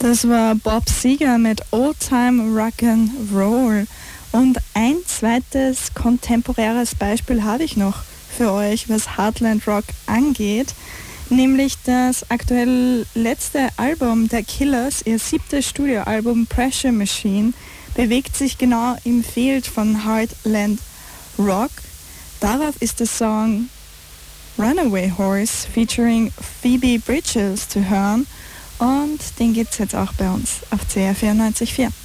Das war Bob Seger mit Old Time Rock'n'Roll. Und ein zweites kontemporäres Beispiel habe ich noch für euch, was Heartland Rock angeht, nämlich das aktuell letzte Album der Killers, ihr 7. Studioalbum Pressure Machine, bewegt sich genau im Feld von Heartland Rock. Darauf ist der Song Runaway Horse featuring Phoebe Bridgers zu hören und den gibt es jetzt auch bei uns auf CR 94.4.